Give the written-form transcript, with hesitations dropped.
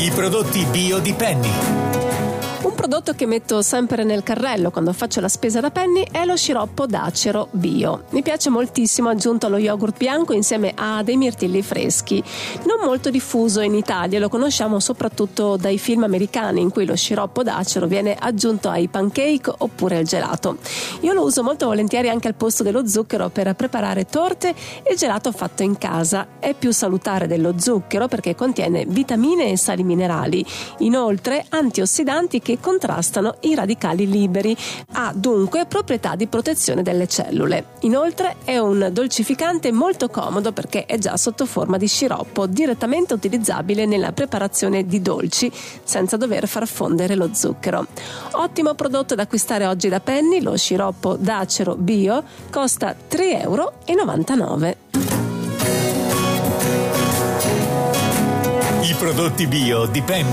I prodotti bio di Penny. Un prodotto che metto sempre nel carrello quando faccio la spesa da Penny è lo sciroppo d'acero bio. Mi piace moltissimo, aggiunto allo yogurt bianco insieme a dei mirtilli freschi. Non molto diffuso in Italia, lo conosciamo soprattutto dai film americani in cui lo sciroppo d'acero viene aggiunto ai pancake oppure al gelato. Io lo uso molto volentieri anche al posto dello zucchero per preparare torte e gelato fatto in casa. È più salutare dello zucchero perché contiene vitamine e sali minerali, inoltre antiossidanti che contrastano i radicali liberi. Ha dunque proprietà di protezione delle cellule. Inoltre è un dolcificante molto comodo perché è già sotto forma di sciroppo, direttamente utilizzabile nella preparazione di dolci senza dover far fondere lo zucchero. Ottimo prodotto da acquistare oggi da Penny, lo sciroppo d'acero bio costa 3,99 €. I prodotti bio di Penny.